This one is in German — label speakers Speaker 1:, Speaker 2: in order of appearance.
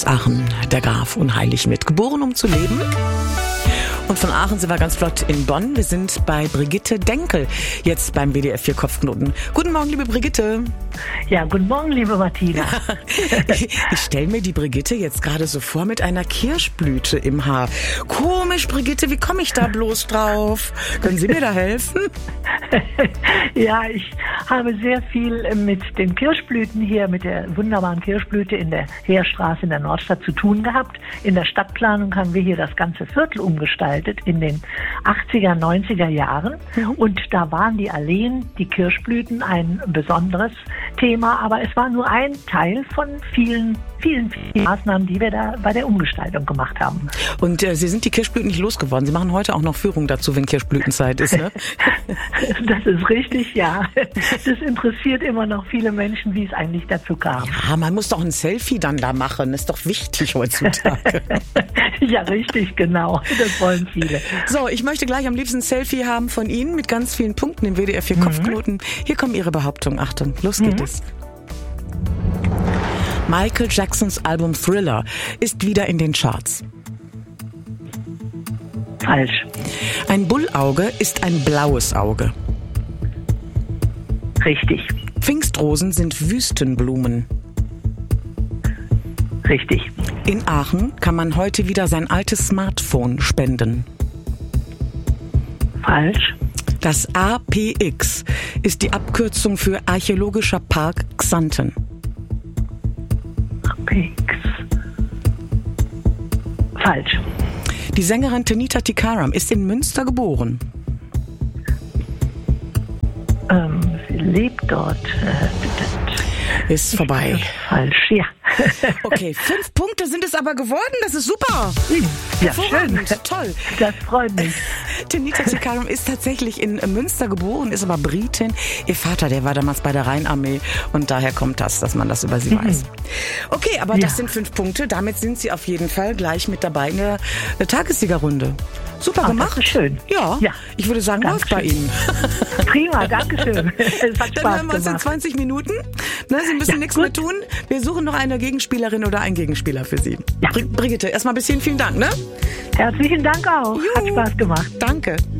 Speaker 1: aus Aachen, der Graf unheilig mit. Geboren, um zu leben. Und von Aachen sind wir ganz flott in Bonn. Wir sind bei Brigitte Denkel, jetzt beim WDR 4 Kopfknoten. Guten Morgen, liebe Brigitte.
Speaker 2: Ja, guten Morgen, liebe Martina.
Speaker 1: Ich stelle mir die Brigitte jetzt gerade so vor mit einer Kirschblüte im Haar. Komisch, Brigitte, wie komme ich da bloß drauf? Können Sie mir da helfen?
Speaker 2: Ja, ich habe sehr viel mit den Kirschblüten hier, mit der wunderbaren Kirschblüte in der Heerstraße in der Nordstadt zu tun gehabt. In der Stadtplanung haben wir hier das ganze Viertel umgestaltet in den 80er, 90er Jahren. Und da waren die Alleen, die Kirschblüten ein besonderes Thema, aber es war nur ein Teil von vielen Maßnahmen, die wir da bei der Umgestaltung gemacht haben.
Speaker 1: Und Sie sind die Kirschblüten nicht losgeworden. Sie machen heute auch noch Führung dazu, wenn Kirschblütenzeit ist, ne?
Speaker 2: Das ist richtig, ja. Das interessiert immer noch viele Menschen, wie es eigentlich dazu kam.
Speaker 1: Ja, man muss doch ein Selfie dann da machen. Das ist doch wichtig heutzutage.
Speaker 2: Ja, richtig, genau. Das wollen viele.
Speaker 1: So, ich möchte gleich am liebsten ein Selfie haben von Ihnen mit ganz vielen Punkten im WDR 4 Kopfknoten. Hier kommen Ihre Behauptungen. Achtung, los geht es. Michael Jacksons Album Thriller ist wieder in den Charts.
Speaker 2: Falsch.
Speaker 1: Ein Bullauge ist ein blaues Auge.
Speaker 2: Richtig.
Speaker 1: Pfingstrosen sind Wüstenblumen.
Speaker 2: Richtig.
Speaker 1: In Aachen kann man heute wieder sein altes Smartphone spenden.
Speaker 2: Falsch.
Speaker 1: Das APX ist die Abkürzung für Archäologischer Park Xanten.
Speaker 2: APX. Falsch.
Speaker 1: Die Sängerin Tanita Tikaram ist in Münster geboren.
Speaker 2: Sie lebt dort.
Speaker 1: Ist vorbei.
Speaker 2: Falsch, ja.
Speaker 1: Okay, 5 Punkte sind es aber geworden. Das ist super.
Speaker 2: Ja, schön.
Speaker 1: Toll.
Speaker 2: Das freut mich.
Speaker 1: Tanita Tikaram ist tatsächlich in Münster geboren, ist aber Britin. Ihr Vater, der war damals bei der Rheinarmee und daher kommt das, dass man das über sie weiß. Okay, aber das sind 5 Punkte. Damit sind Sie auf jeden Fall gleich mit dabei in der Tagessiegerrunde. Super gemacht.
Speaker 2: Das ist schön.
Speaker 1: Ja, ich würde sagen, läuft bei Ihnen.
Speaker 2: Prima, danke schön. Es hat Spaß
Speaker 1: Dann hören wir uns in
Speaker 2: gemacht.
Speaker 1: 20 Minuten. Ne, Sie müssen nichts mehr tun. Wir suchen noch eine Gegenspielerin oder einen Gegenspieler für Sie.
Speaker 2: Ja.
Speaker 1: Brigitte, erstmal ein bisschen vielen Dank, ne?
Speaker 2: Herzlichen Dank auch. Hat Spaß gemacht.
Speaker 1: Danke.